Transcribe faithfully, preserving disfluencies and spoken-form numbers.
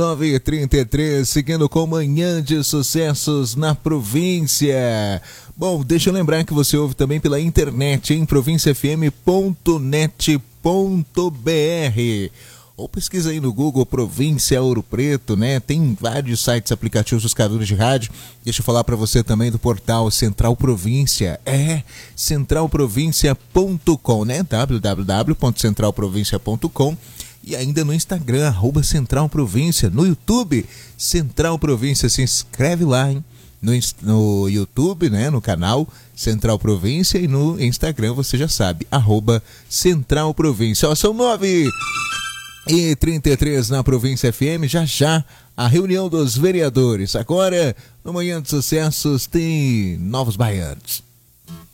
nove e trinta e três, seguindo com Manhã de Sucessos na província. Bom, deixa eu lembrar que você ouve também pela internet em província f m ponto net ponto b r. Ou pesquisa aí no Google Província Ouro Preto, né? Tem vários sites, aplicativos, buscadores de rádio. Deixa eu falar para você também do portal Central Província. É, central província ponto com, né? w w w ponto central província ponto com. E ainda no Instagram, arroba Central Província. No YouTube, Central Província. Se inscreve lá, hein? No, no YouTube, né? No canal Central Província. E no Instagram, você já sabe, arroba Central Província. Ó, são nove e trinta e três na Província F M. Já já, a reunião dos vereadores. Agora, no Manhã de Sucessos, tem Novos Baianos.